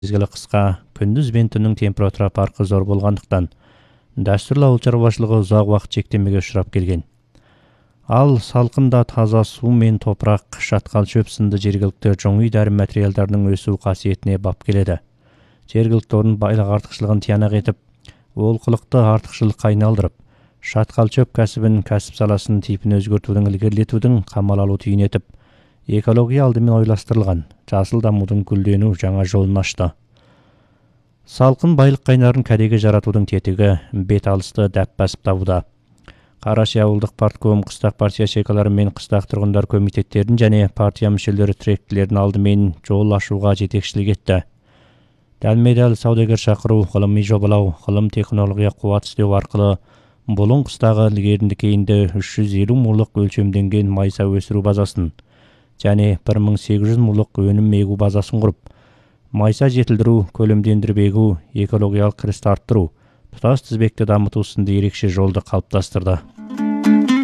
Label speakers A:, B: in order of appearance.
A: мезгілі қысқа, күндіз бен түннің температура farқы зор болғандықтан, дәстүрлі ауыл шаруашылығы ұзақ уақыт шектемеге ұшырап келген. Ал салқында таза су мен топырақ, шатқал шөп сынды жергілікті жоңи дәрі материалдарының өсу қасиетіне бап келеді. Жергілікті орын байлық артықшылығын тиянақ етіп, олқылықты артықшылыққа айналдырып, шатқал шөп кәсібін, кәсіп саласын типін өзгертудің, ілгерілетудің қамал алу түйін етіп, экология алдымен ойластырылған, жасыл дамудың гүлдену жаңа жолын ашты. Салқын байлық қайнарын кәдеге жаратудың тетігі бет алысты дәп басып табуда. Қараши ауылдық партком қыстақ партия шекалары мен қыстақ тұрғындар комитеттерін және партия мүшелері тіректілерін алдымен жол ашуға жетекшілік етті. Дәлме-дәл саудагер шақыру, ғылыми жобалау, ғылым технология қуат істеу арқылы бұлың қыстағы ілгерінді кейінді 350 мулық өлшемденген майса өсіру базасын және 1800 мулық өнім егу базасын құрып, майса жетілдіру, көлемдендіріп егу, экологиялық кірісті арттыру, тұтас тізбекті дамыту сынды ерекше жолды қалыптастырды.